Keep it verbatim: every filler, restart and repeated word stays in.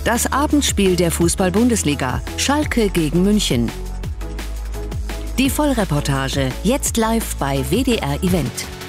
Das Abendspiel der Fußball-Bundesliga. Schalke gegen München. Die Vollreportage jetzt live bei W D R Event.